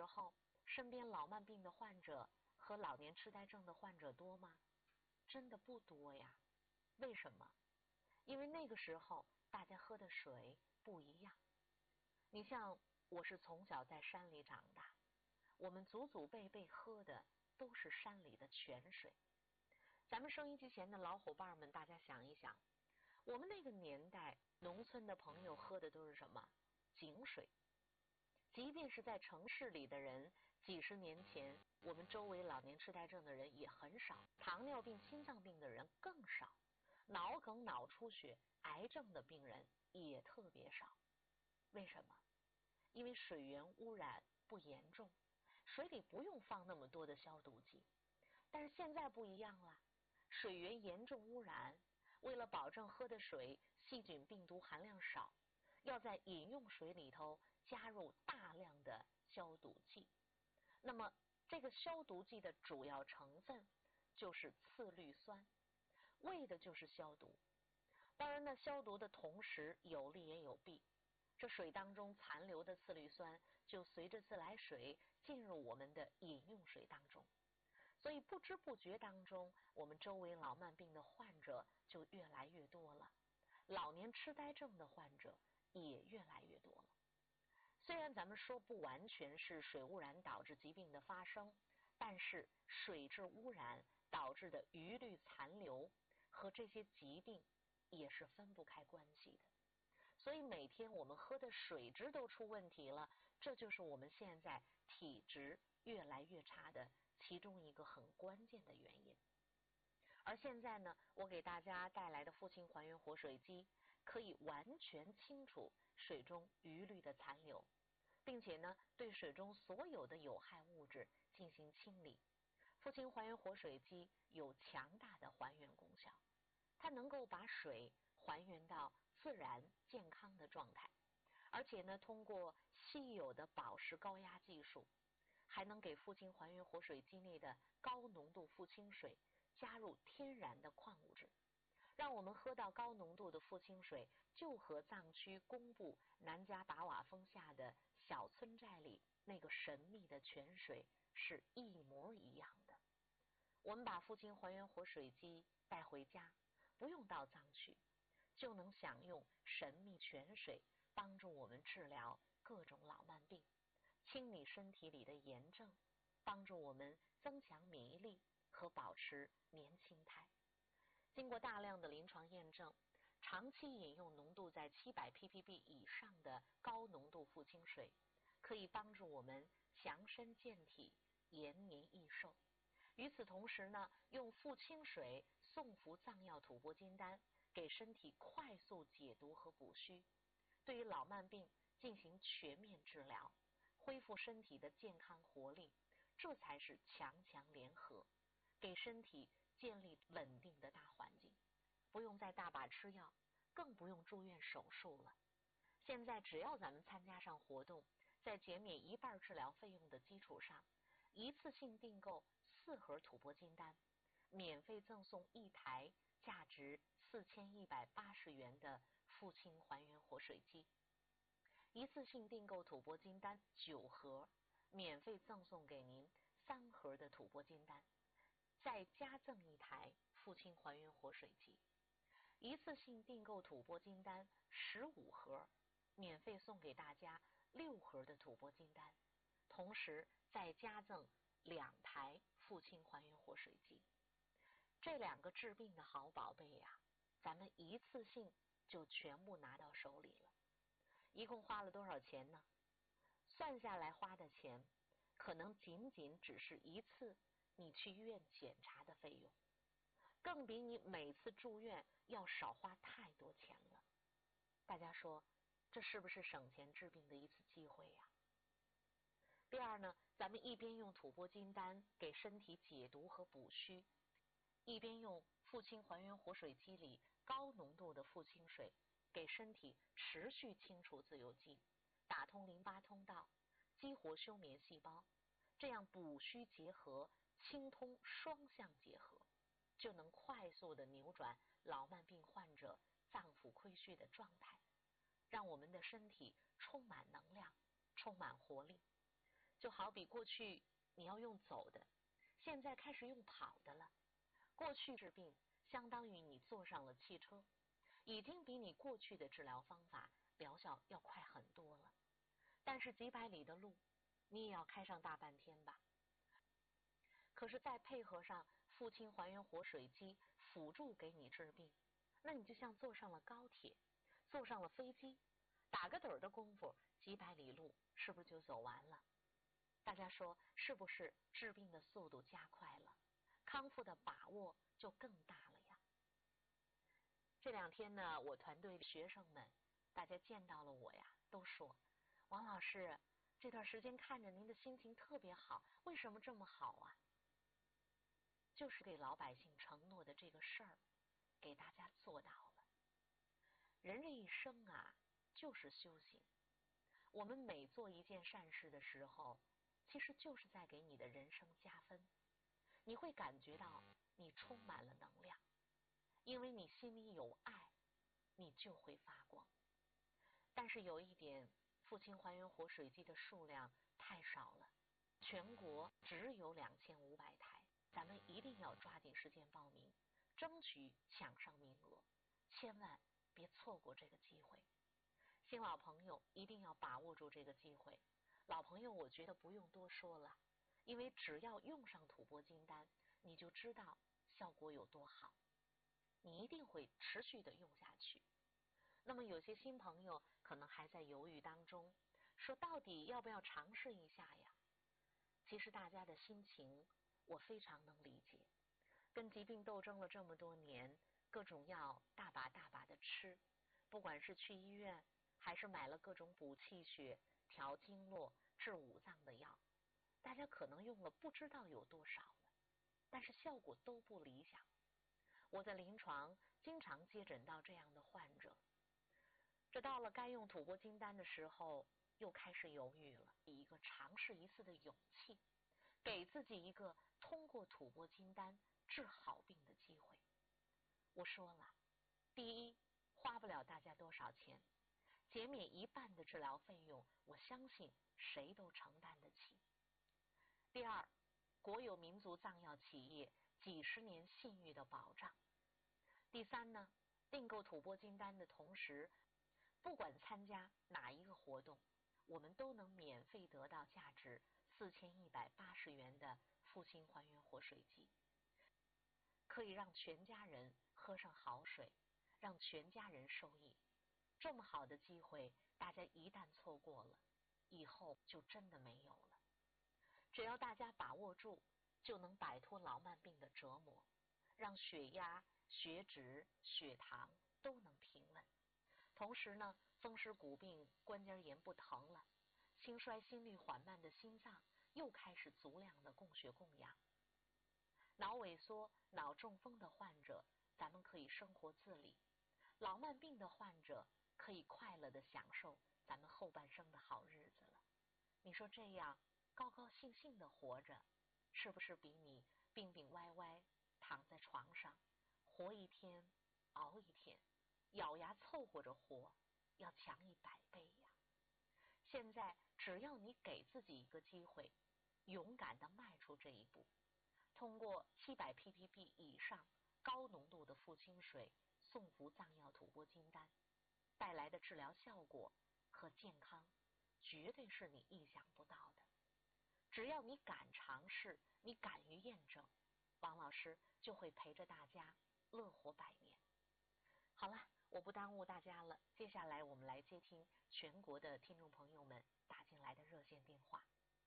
时候身边老慢病的患者和老年痴呆症的患者多吗？真的不多呀。为什么？因为那个时候大家喝的水不一样。你像我是从小在山里长大，我们祖祖辈辈喝的都是山里的泉水。咱们收音机前的老伙伴们，大家想一想，我们那个年代农村的朋友喝的都是什么？井水。即便是在城市里的人，几十年前我们周围老年痴呆症的人也很少，糖尿病、心脏病的人更少，脑梗、脑出血、癌症的病人也特别少。为什么？因为水源污染不严重，水里不用放那么多的消毒剂。但是现在不一样了，水源严重污染，为了保证喝的水细菌病毒含量少，要在饮用水里头加入大量的消毒剂。那么这个消毒剂的主要成分就是次氯酸，为的就是消毒。当然呢，消毒的同时有利也有弊。这水当中残留的次氯酸就随着自来水进入我们的饮用水当中，所以不知不觉当中，我们周围老慢病的患者就越来越多了，老年痴呆症的患者也越来越多了。虽然咱们说不完全是水污染导致疾病的发生，但是水质污染导致的余氯残留和这些疾病也是分不开关系的。所以每天我们喝的水质都出问题了，这就是我们现在体质越来越差的其中一个很关键的原因。而现在呢，我给大家带来的父亲还原活水机可以完全清除水中余氯的残留，并且呢，对水中所有的有害物质进行清理。父亲还原活水机有强大的还原功效，它能够把水还原到自然健康的状态，而且呢，通过稀有的保湿高压技术，还能给父亲还原活水机内的高浓度富清水加入天然的矿物质，让我们喝到高浓度的富清水，就和藏区公布南迦达瓦峰下的小村寨里那个神秘的泉水是一模一样的。我们把父亲还原活水机带回家，不用到藏区，就能享用神秘泉水，帮助我们治疗各种老慢病，清理身体里的炎症，帮助我们增强免疫力和保持年轻态。经过大量的临床验证，长期饮用浓度在700 ppb 以上的高浓度富清水，可以帮助我们强身健体、延年益寿。与此同时呢，用富清水送服藏药吐蕃金丹，给身体快速解毒和补虚，对于老慢病进行全面治疗，恢复身体的健康活力，这才是强强联合，给身体建立稳定的大环境，不用再大把吃药，更不用住院手术了。现在只要咱们参加上活动，在减免1半治疗费用的基础上，一次性订购4盒吐蕃金丹，免费赠送1台价值4180元的父亲还原活水机；一次性订购吐蕃金丹9盒，免费赠送给您3盒的吐蕃金丹，再加赠1台父亲还原活水机；一次性订购吐蕃金丹15盒，免费送给大家6盒的吐蕃金丹，同时再加赠2台父亲还原活水机。这2个治病的好宝贝呀，咱们一次性就全部拿到手里了。一共花了多少钱呢？算下来花的钱，可能仅仅只是一次你去医院检查的费用，更比你每次住院要少花太多钱了。大家说，这是不是省钱治病的一次机会呀？第二呢，咱们一边用吐蕃金丹给身体解毒和补虚，一边用父亲还原活水机里高浓度的富清水给身体持续清除自由基，打通淋巴通道，激活休眠细胞，这样补虚结合、清通双向结合，就能快速的扭转老慢病患者脏腑亏虚的状态，让我们的身体充满能量，充满活力。 就好比过去你要用走的，现在开始用跑的了。过去治病相当于你坐上了汽车，已经比你过去的治疗方法疗效要快很多了。但是几百里的路，你也要开上大半天吧。可是再配合上父亲还原活水机辅助给你治病，那你就像坐上了高铁，坐上了飞机，打个盹的功夫，几百里路是不是就走完了？大家说是不是治病的速度加快了，康复的把握就更大了呀？这2天呢，我团队的学生们，大家见到了我呀，都说王老师，这段时间看着您的心情特别好，为什么这么好啊？就是给老百姓承诺的这个事儿，给大家做到了。人这一生啊，就是修行。我们每做一件善事的时候，其实就是在给你的人生加分。你会感觉到你充满了能量，因为你心里有爱，你就会发光。但是有一点，父亲还原活水机的数量太少了，全国只有2500台。咱们一定要抓紧时间报名，争取抢上名额，千万别错过这个机会。新老朋友一定要把握住这个机会。老朋友我觉得不用多说了，因为只要用上吐蕃金丹，你就知道效果有多好，你一定会持续的用下去。那么有些新朋友可能还在犹豫当中，说到底要不要尝试一下呀？其实大家的心情我非常能理解，跟疾病斗争了这么多年，各种药大把大把的吃，不管是去医院，还是买了各种补气血、调经络、治五脏的药，大家可能用了不知道有多少了，但是效果都不理想。我在临床经常接诊到这样的患者，这到了该用吐蕃金丹的时候，又开始犹豫了，一个尝试一次的勇气，给自己一个通过吐蕃金丹治好病的机会。我说了，第一，花不了大家多少钱，减免1半的治疗费用，我相信谁都承担得起。第二，国有民族藏药企业几十年信誉的保障。第三呢，订购吐蕃金丹的同时，不管参加哪一个活动，我们都能免费得到价值4180元的复兴还原活水机，可以让全家人喝上好水，让全家人受益。这么好的机会，大家一旦错过了，以后就真的没有了。只要大家把握住，就能摆脱老慢病的折磨，让血压、血脂、血糖都能平稳。同时呢，风湿骨病、关节炎不疼了，心衰心律缓慢的心脏又开始足量的供血供氧。脑萎缩、脑中风的患者，咱们可以生活自理；老慢病的患者可以快乐的享受咱们后半生的好日子了。你说这样高高兴兴的活着，是不是比你病病歪歪躺在床上活一天熬一天，咬牙凑合着活要强100倍呀？现在只要你给自己一个机会，勇敢地迈出这一步，通过700 ppb 以上高浓度的复清水送服藏药吐蕃金丹带来的治疗效果和健康，绝对是你意想不到的。只要你敢尝试，你敢于验证，王老师就会陪着大家乐活100年。好了，我不耽误大家了，接下来我们来接听全国的听众朋友们打进来的热线电话。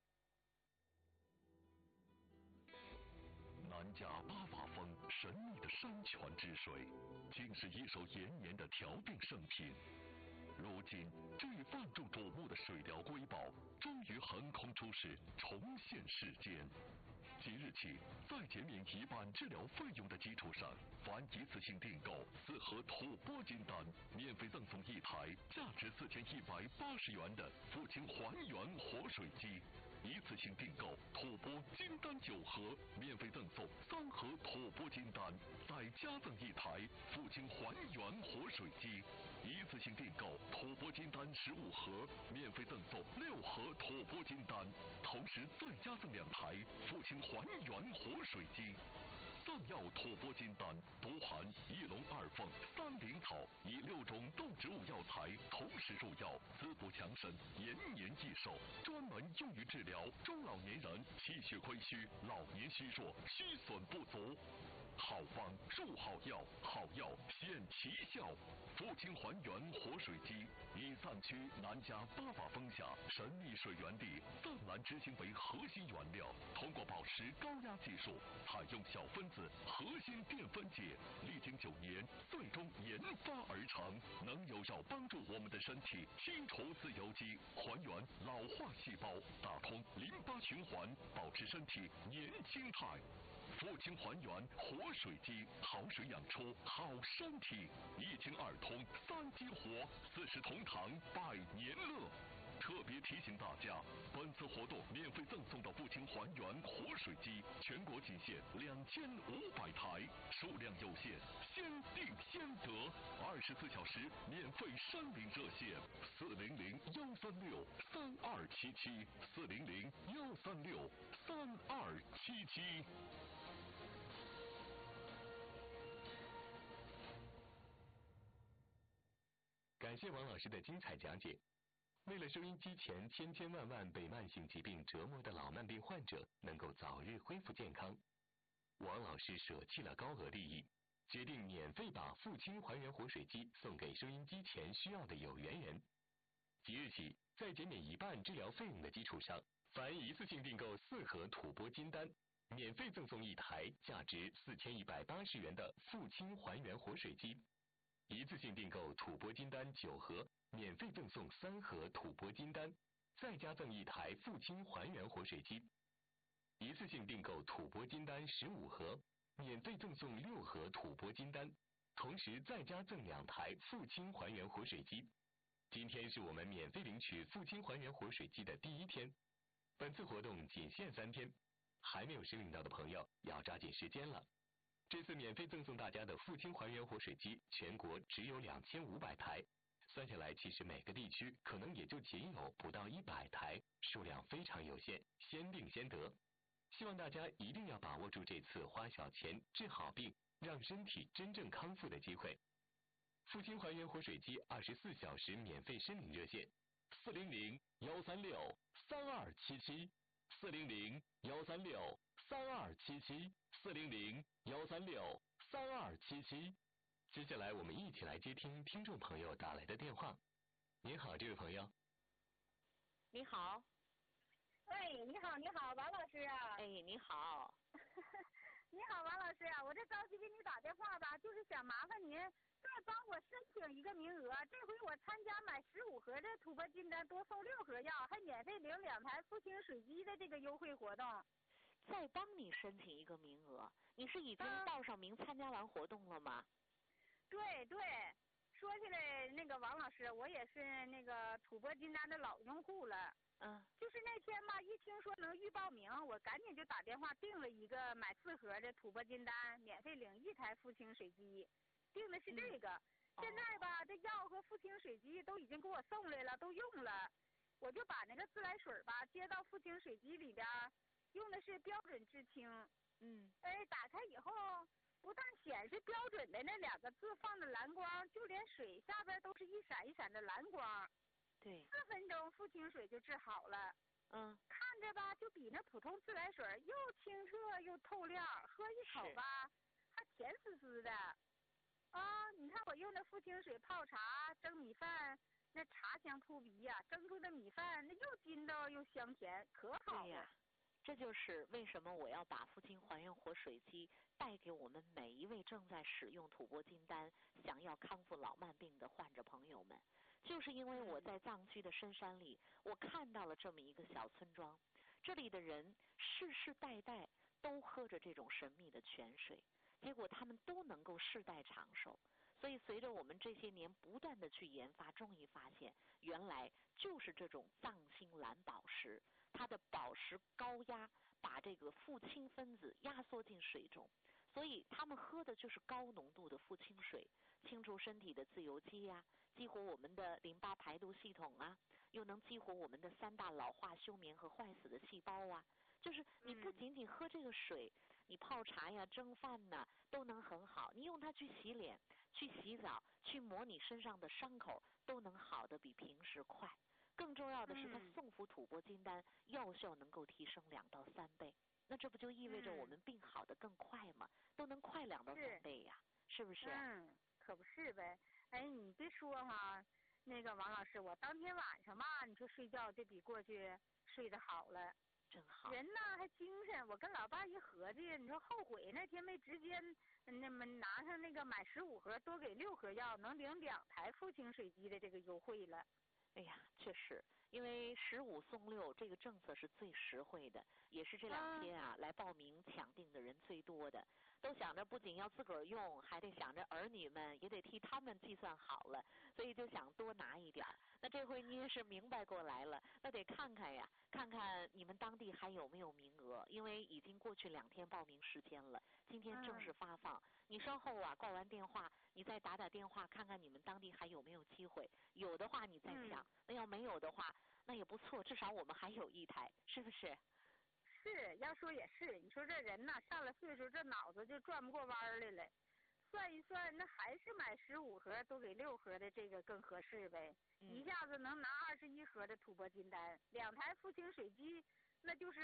南迦巴法峰神秘的山泉之水，竟是一手延年的调病圣品。如今，这万众瞩目的水疗瑰宝终于横空出世，重现世间。即日起，在减免1半治疗费用的基础上，凡一次性订购4盒吐蕃金丹，免费赠送1台价值4180元的复清还原活水机；一次性订购吐蕃金丹9盒，免费赠送3盒吐蕃金丹，再加赠1台复清还原活水机； 一次性订购吐蕃金丹15盒，免费赠送6盒吐蕃金丹，同时再加赠2台父亲还原活水机。藏药吐蕃金丹多含翼龙2凤、3灵草以6种动植物药材同时入药，滋补强身，延年益寿，专门用于治疗中老年人气血亏虚、老年虚弱、虚损不足。好方入好药，好药显奇效。父亲还原活水机以藏区南迦巴法峰下神秘水源地藏蓝之心为核心原料，通过保湿高压技术，采用小分子核心淀分解，历经9年，最终研发而成，能有效帮助我们的身体清除自由基，还原老化细胞，打通淋巴循环，保持身体年轻态。父亲还原活水机，好水养出好身体，1清2通3激活，40同堂百年乐。特别提醒大家，本次活动免费赠送的父亲还原活水机，全国仅限2500台，数量有限，先订先得。24小时免费申领热线：400-136-3277，400-136-3277。 感谢王老师的精彩讲解。为了收音机前千千万万被慢性疾病折磨的老慢病患者能够早日恢复健康，王老师舍弃了高额利益，决定免费把父亲还原活水机送给收音机前需要的有缘人。即日起，在减免1半治疗费用的基础上，凡一次性订购4盒吐蕃金丹，免费赠送1台价值4180元的父亲还原活水机；一次性订购吐蕃金丹9盒，免费赠送3盒吐蕃金丹，再加赠1台父亲还原活水机；一次性订购吐蕃金丹15盒，免费赠送6盒吐蕃金丹，同时再加赠2台父亲还原活水机。今天是我们免费领取父亲还原活水机的第1天，本次活动仅限3天，还没有申领到的朋友要抓紧时间了。这次免费赠送大家的父亲还原活水机，全国只有2500台，算下来其实每个地区可能也就仅有不到100台，数量非常有限，先订先得。希望大家一定要把握住这次花小钱治好病，让身体真正康复的机会。父亲还原活水机24小时免费申领热线：400-136-3277，400-136-3277，400-136-3277。接下来我们一起来接听听众朋友打来的电话。您好，这位朋友。 你好。 哎，你好，你好，王老师啊。 哎，你好。 你好，王老师啊，我这着急给你打电话吧，就是想麻烦您再帮我申请一个名额。这回我参加买15盒的吐蕃金丹，多送6盒药，还免费领2台父亲水机的这个优惠活动。 再帮你申请一个名额，你是已经报上名参加完活动了吗？ 对对，说起来那个王老师，我也是那个吐蕃金丹的老用户了。就是那天吧，一听说能预报名，我赶紧就打电话订了一个买4盒的吐蕃金丹，免费领1台父亲水机，订的是这个。现在吧，这药和父亲水机都已经给我送来了，都用了，我就把那个自来水吧接到父亲水机里边，用的是标准制氢。打开以后，不但显示标准的那2个字放的蓝光，就连水下边都是一闪一闪的蓝光。 对 ，4分钟父亲水就治好了。看着吧，就比那普通自来水又清澈又透亮，喝一口吧，还甜丝丝的。你看我用的父亲水泡茶、蒸米饭，那茶香扑鼻呀，蒸出的米饭那又筋道又香甜，可好了。 对呀，这就是为什么我要把父亲还原活水机带给我们每一位正在使用吐蕃金丹、想要康复老慢病的患者朋友们。就是因为我在藏区的深山里，我看到了这么一个小村庄，这里的人世世代代都喝着这种神秘的泉水，结果他们都能够世代长寿。所以随着我们这些年不断的去研发，终于发现原来就是这种藏青蓝宝石，它的宝石高压把这个父亲分子压缩进水中，所以他们喝的就是高浓度的父亲水，清除身体的自由基呀， 激活我们的淋巴排毒系统啊，又能激活我们的3大老化、休眠和坏死的细胞啊。就是你不仅仅喝这个水，你泡茶呀、蒸饭呐都能很好。你用它去洗脸、去洗澡、去抹你身上的伤口，都能好的比平时快。更重要的是，它宋服吐蕃金丹药效能够提升2到3倍。那这不就意味着我们病好的更快吗？都能快2到3倍呀，是不是？ 可不是呗。哎，你别说哈，那个王老师，我当天晚上吧，你说睡觉就比过去睡得好了。 真好， 人呢还精神。我跟老爸一合计，你说后悔那天没直接那么拿上那个买15盒多给6盒药，能领2台富清水机的这个优惠了。 哎呀，确实，因为15送6这个政策是最实惠的，也是这2天啊来报名抢订的人最多的。都想着不仅要自个儿用，还得想着儿女们，也得替他们计算好了，所以就想多拿一点儿。那这回你也是明白过来了，那得看看呀，看看你们当地还有没有名额，因为已经过去2天报名时间了，今天正式发放。你稍后啊挂完电话，你再打电话看看你们当地还有没有机会，有的话你再抢，那要没有的话，那也不错，至少我们还有1台，是不是？ 是，要说也是，你说这人呐，上了岁数，这脑子就转不过弯来了。算一算，那还是买15盒多给6盒的这个更合适呗。一下子能拿21盒的吐蕃金丹，2台富清水机，那就是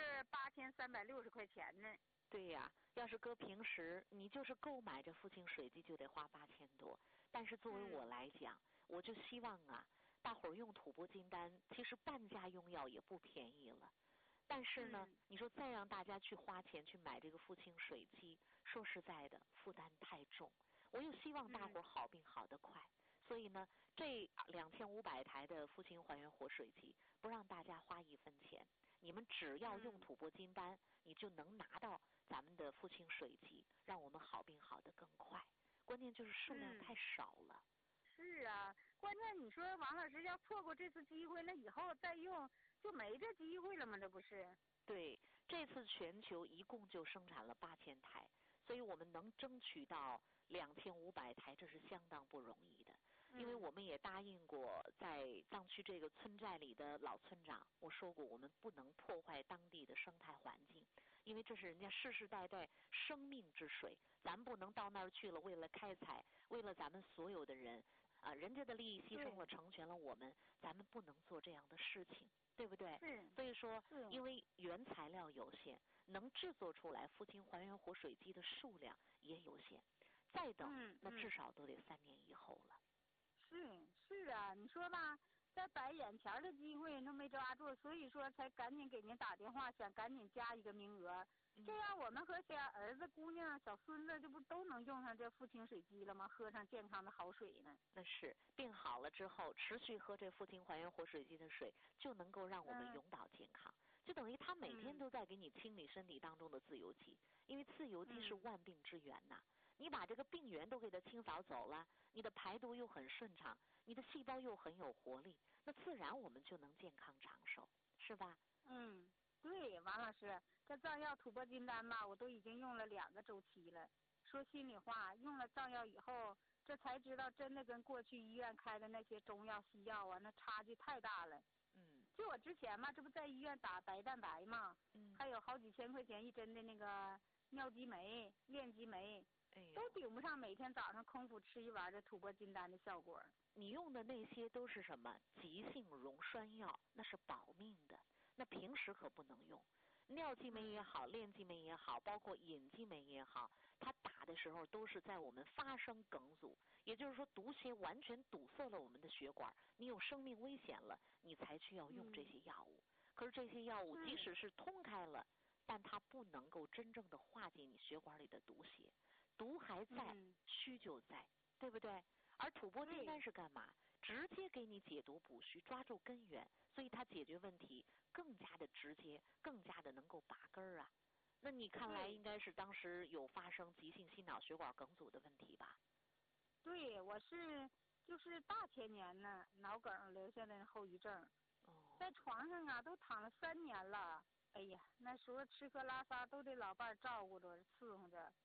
8360块钱呢。 对呀，要是搁平时，你就是购买这富清水机就得花8000多。但是作为我来讲，我就希望啊，大伙儿用吐蕃金丹，其实半价用药也不便宜了。但是呢，你说再让大家去花钱去买这个富清水机，说实在的，负担太重。我又希望大伙儿好病好得快，所以呢，这2500台的富清还原活水机，不让大家花1分钱，你们只要用吐蕃金丹，你就能拿到咱们的富清水机，让我们好病好得更快。关键就是数量太少了。 是啊，关键你说王老师要错过这次机会，那以后再用就没这机会了吗？这不是？ 对，这次全球一共就生产了8000台，所以我们能争取到2500台，这是相当不容易的。因为我们也答应过，在藏区这个村寨里的老村长，我说过我们不能破坏当地的生态环境，因为这是人家世世代代生命之水，咱不能到那儿去了，为了开采，为了咱们所有的人啊，人家的利益牺牲了，成全了我们，咱们不能做这样的事情。对不对？所以说，因为原材料有限，能制作出来富清还原活水机的数量也有限，再等，那至少都得3年以后了。 是啊，你说吧，在摆眼前的机会都没抓住，所以说才赶紧给您打电话，想赶紧加一个名额。这样我们和小儿子、姑娘、小孙子，这不都能用上这富清水机了吗？喝上健康的好水呢。 那是病好了之后，持续喝这富清还原活水机的水，就能够让我们永葆健康。就等于他每天都在给你清理身体当中的自由基，因为自由基是万病之源呐。你把这个病源都给它清扫走了，你的排毒又很顺畅，你的细胞又很有活力，那自然我们就能健康长寿，是吧？ 对，王老师，这藏药吐蕃金丹吧，我都已经用了2个周期了。说心里话，用了藏药以后，这才知道真的跟过去医院开的那些中药西药啊，那差距太大了。就我之前嘛，这不在医院打白蛋白嘛，还有好几千块钱1针的那个尿激酶、链激酶，都顶不上每天早上空腹吃1丸的吐蕃金丹的效果。 你用的那些都是什么急性溶栓药，那是保命的。那平时可不能用，尿激酶也好，链激酶也好，包括隐激酶也好，它打的时候都是在我们发生梗阻，也就是说毒血完全堵塞了我们的血管，你有生命危险了，你才需要用这些药物。可是这些药物即使是通开了，但它不能够真正的化解你血管里的毒血，毒还在，虚就在，对不对？而吐蕃金丹是干嘛？直接给你解毒补虚，抓住根源，所以它解决问题更加的直接，更加的能够拔根儿啊。那你看来应该是当时有发生急性心脑血管梗阻的问题吧？ 对，我是就是大前年呢，脑梗留下的后遗症。在床上啊，都躺了3年了。哎呀，那时候吃喝拉撒都得老伴照顾着伺候着。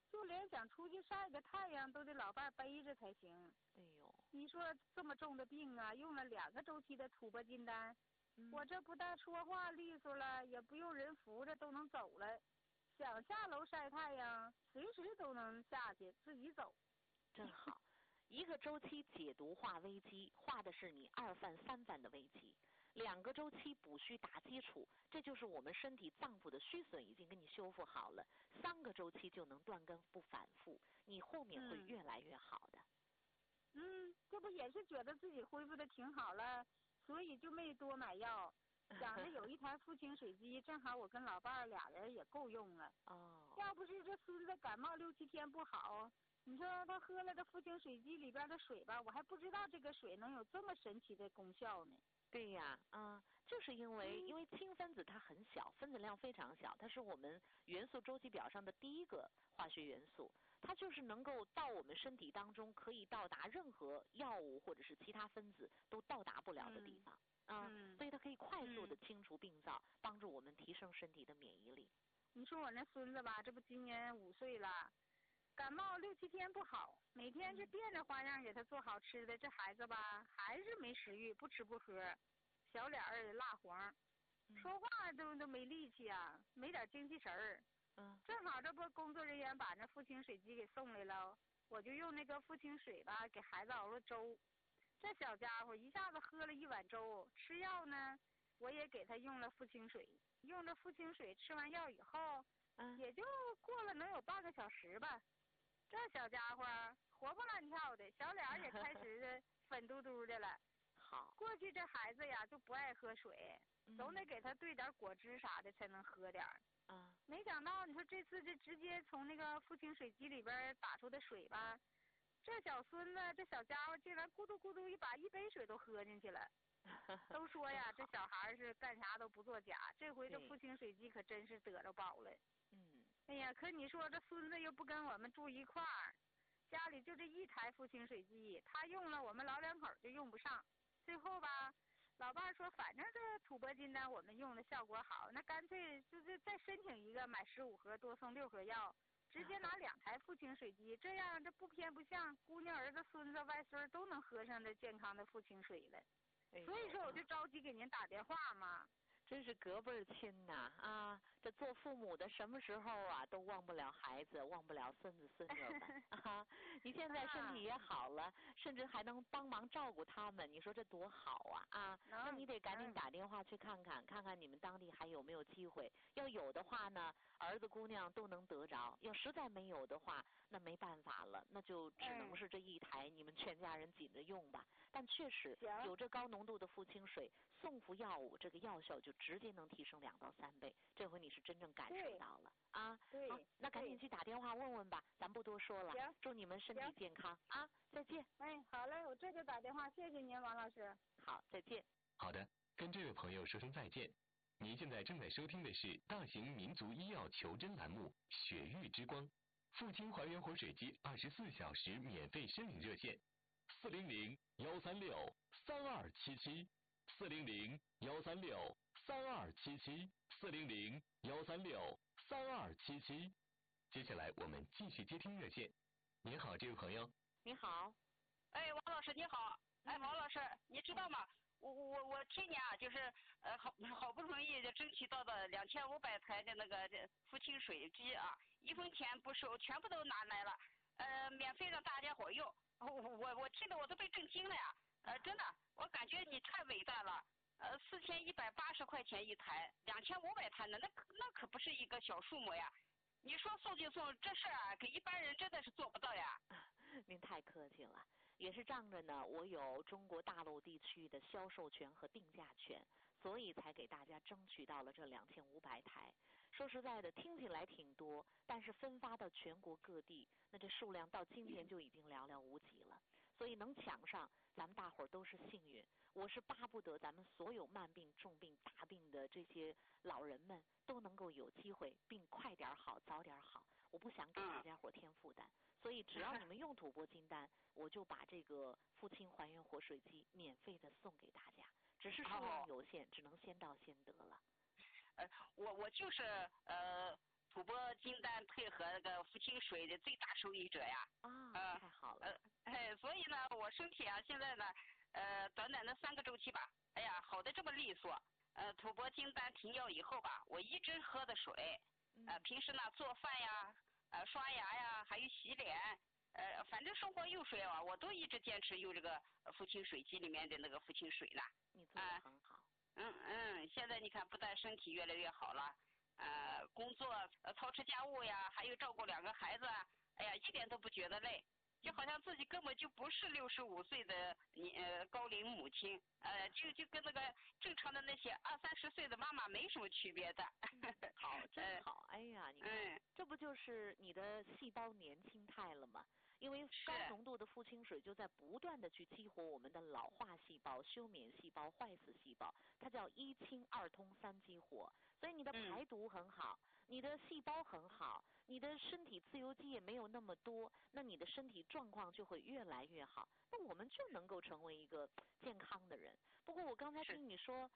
就连想出去晒个太阳都得老伴背着才行。 哎呦， 你说这么重的病啊，用了2个周期的土拨金丹，我这不但说话利索了，也不用人扶着都能走了。想下楼晒太阳，随时都能下去自己走。 真好，一个周期解毒化危机，化的是你2犯3犯的危机。2个周期补虚打基础，这就是我们身体脏腑的虚损已经给你修复好了。3个周期就能断根不反复，你后面会越来越好的。 这不也是觉得自己恢复的挺好了，所以就没多买药。想着有一台腹清水机，正好我跟老伴儿俩人也够用了。要不是这孙子感冒6、7天不好，你说他喝了这腹清水机里边的水吧，我还不知道这个水能有这么神奇的功效呢。 对呀，就是因为氢分子它很小，分子量非常小，它是我们元素周期表上的第1个化学元素，它就是能够到我们身体当中可以到达任何药物或者是其他分子都到达不了的地方。所以它可以快速的清除病灶，帮助我们提升身体的免疫力。 你说我那孙子吧，这不今年5岁了，感冒6、7天不好，每天是变着花样给他做好吃的，这孩子吧还是没食欲，不吃不喝，小脸儿也蜡黄，说话都没力气啊，没点精气神儿。正好这不工作人员把那腹清水机给送来了，我就用那个腹清水吧给孩子熬了粥。这小家伙一下子喝了1碗粥，吃药呢，我也给他用了腹清水。用了腹清水吃完药以后，也就过了能有半个小时吧。这小家伙活蹦乱跳的，小脸也开始粉嘟嘟的了。 好， 过去这孩子呀就不爱喝水，总得给他兑点果汁啥的才能喝点儿。没想到你说这次这直接从那个腹清水机里边打出的水吧。这小孙子，这小家伙竟然咕嘟咕嘟把1杯水都喝进去了。都说呀，这小孩是干啥都不作假，这回这腹清水机可真是得着宝了。哎呀，可你说这孙子又不跟我们住一块儿，家里就这1台腹清水机，他用了，我们老2口就用不上。最后吧，老伴说，反正这土拨金丹我们用的效果好，那干脆就是再申请一个，买15盒多送6盒药。直接拿2台腹清水机，这样这不偏不向，姑娘、儿子、孙子、外孙都能喝上这健康的腹清水了。所以说我就着急给您打电话嘛。 真是隔辈儿亲呐！这做父母的什么时候都忘不了孩子，忘不了孙子孙女们你现在身体也好了，甚至还能帮忙照顾他们，你说这多好啊！那你得赶紧打电话去看看你们当地还有没有机会。要有的话呢，儿子姑娘都能得着；要实在没有的话，那没办法了，那就只能是这1台，你们全家人紧着用吧。但确实有这高浓度的腹清水，送服药物，这个药效就直接能提升2到3倍。这回你是真正感受到了好，那赶紧去打电话问问吧，咱不多说了。祝你们身体健康再见。 好嘞，我这就打电话，谢谢您，王老师。 好，再见。 好的，跟这位朋友说声再见。您现在正在收听的是大型民族医药求真栏目《血域之光》，腹清还原活水机24小时免费申领热线：400-136-3277，400-136-3277，400-136-3277。接下来我们继续接听热线。您好，这位朋友。 你好。 王老师你好。王老师，你知道吗？我去年就是好不容易争取到的2500台的那个腹清水机1分钱不收，全部都拿来了，免费让大家伙用。我听得我都被震惊了呀！真的，我感觉你太伟大了。4180块钱1台，2500台呢，那可不是一个小数目呀。你说送就送，这事给一般人真的是做不到呀。 您太客气了，也是仗着呢，我有中国大陆地区的销售权和定价权，所以才给大家争取到了这2500台。说实在的，听起来挺多，但是分发到全国各地，那这数量到今天就已经寥寥无几了。所以能抢上，咱们大伙儿都是幸运。我是巴不得咱们所有慢病、重病、大病的这些老人们都能够有机会，病快点好，早点好。我不想给大家伙添负担，所以只要你们用土拨金丹，我就把这个腹清还原活水机免费的送给大家。只是数量有限，只能先到先得了。 我就是吐蕃金丹配合那个福清水的最大受益者呀。 太好了。 所以呢，我身体啊，现在呢，短短的3个周期吧，哎呀，好的这么利索。吐蕃金丹停药以后吧，我一直喝的水，平时呢做饭呀，刷牙呀，还有洗脸，反正生活用水啊，我都一直坚持用这个福清水机里面的那个福清水呢。 你做的很好。 现在你看，不但身体越来越好了，工作操持家务呀，还有照顾2个孩子啊，哎呀，一点都不觉得累。就好像自己根本就不是65岁的高龄母亲，就跟那个正常的那些20-30岁的妈妈没什么区别的。 好，真好。哎呀，你看，这不就是你的细胞年轻态了吗？因为高浓度的富清水就在不断的去激活我们的老化细胞、休眠细胞、坏死细胞，它叫1清2通3激活，所以你的排毒很好，你的细胞很好，你的身体自由基也没有那么多，那你的身体状况就会越来越好，那我们就能够成为一个健康的人。不过我刚才听你说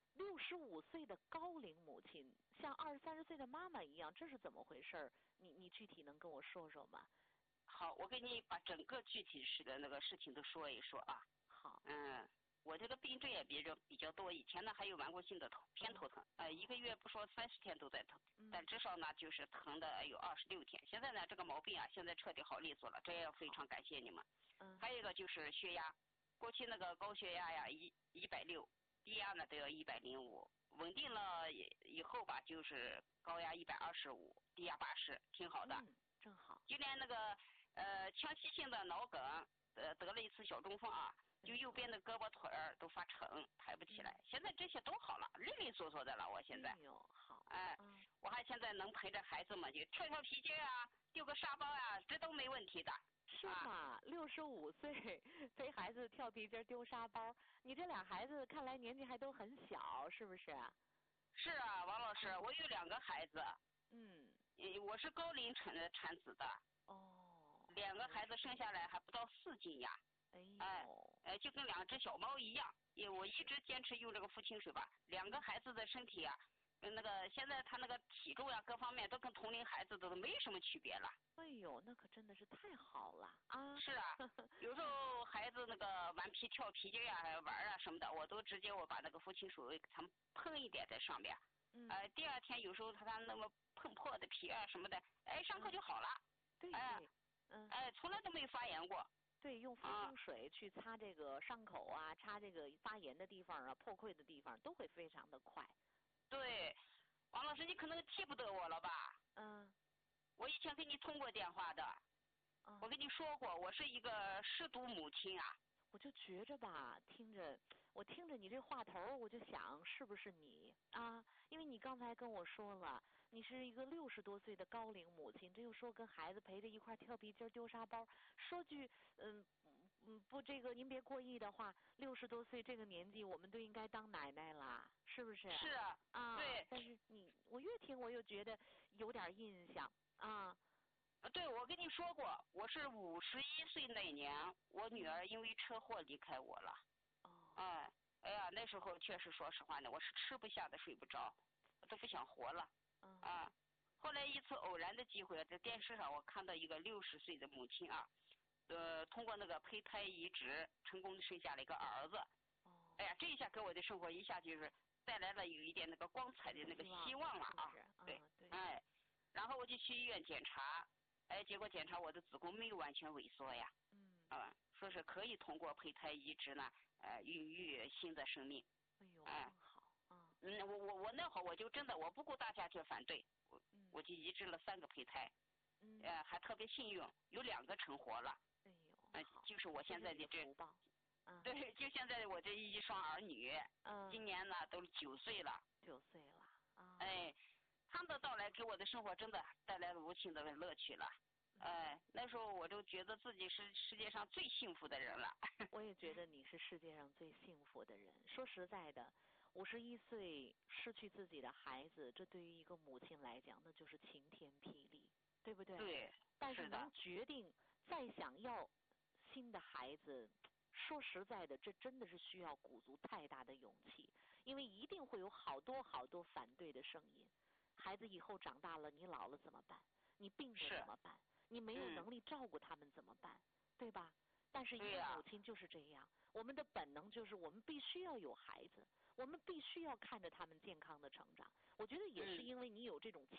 ，65岁的高龄母亲像20-30岁的妈妈一样，这是怎么回事？你具体能跟我说说吗？ 好，我给你把整个具体的那个事情都说一说啊。 好。 我这个病症也比较多，以前呢还有顽固性的偏头疼，1个月不说30天都在疼，但至少呢就是疼的有26天。现在呢这个毛病啊，现在彻底好利索了，这也要非常感谢你们。还有一个就是血压，过去那个高血压呀160，低压呢都要105，稳定了以后吧，就是高压125，低压80，挺好的。 正好。 就连那个腔隙性的脑梗，得了一次小中风啊，就右边的胳膊腿儿都发沉，抬不起来。现在这些都好了，利利索索的了。我现在。 好。 我还现在能陪着孩子们，就跳跳皮筋啊，丢个沙包啊，这都没问题的。 是吗？65岁陪孩子跳皮筋、丢沙包，你这俩孩子看来年纪还都很小，是不是？ 是啊，王老师，我有2个孩子。我是高龄产子的。2个孩子生下来还不到4斤呀。就跟2只小猫一样。我一直坚持用这个福清水吧。2个孩子的身体啊，那个现在他那个体重呀，各方面都跟同龄孩子都没什么区别了。 哎呦，那可真的是太好了啊！ 是啊，有时候孩子那个顽皮跳皮筋呀、玩啊什么的，我都直接我把那个福清水给他们喷一点在上面。第2天有时候他那么碰破的皮啊什么的，上课就好了。 对。 从来都没发炎过。 对，用福清水去擦这个伤口啊，擦这个发炎的地方啊，破溃的地方都会非常的快。 对，王老师，你可能记不得我了吧？我以前给你通过电话的。我跟你说过，我是一个失独母亲啊。 我就觉着吧，我听着你这话头，我就想是不是你啊？因为你刚才跟我说了，你是一个60多岁的高龄母亲，这又说跟孩子陪着一块跳皮筋、丢沙包，说句不，这个您别过意的话，60多岁这个年纪，我们都应该当奶奶啦，是不是？ 是啊。对。 但是我越听我又觉得有点印象啊。 对，我跟你说过，我是51岁那年，我女儿因为车祸离开我了。哎呀，那时候确实说实话呢，我是吃不下的睡不着，我都不想活了。后来一次偶然的机会，在电视上我看到一个60岁的母亲啊，通过那个胚胎移植成功的生下了一个儿子。哎呀，这一下给我的生活一下就是带来了有一点那个光彩的那个希望了啊。对。然后我就去医院检查。结果检查我的子宫没有完全萎缩呀。说是可以通过胚胎移植呢，孕育新的生命。 哎呦，真好。 我那会儿我就真的我不顾大家去反对，我就移植了3个胚胎。还特别幸运，有2个成活了。 哎呦， 就是我现在的这。 福报。 对，就现在我这1双儿女，今年呢都9岁了。 9岁了啊。 他们的到来给我的生活真的带来了无尽的乐趣了。那时候我就觉得自己是世界上最幸福的人了。 我也觉得你是世界上最幸福的人。说实在的，51岁失去自己的孩子，这对于一个母亲来讲，那就是晴天霹雳，对不对？ 对。 但是能决定再想要新的孩子，说实在的，这真的是需要鼓足太大的勇气，因为一定会有好多好多反对的声音。 孩子以后长大了，你老了怎么办？你病了怎么办？你没有能力照顾他们怎么办？对吧？但是一个母亲就是这样，我们的本能就是我们必须要有孩子，我们必须要看着他们健康的成长。我觉得也是因为你有这种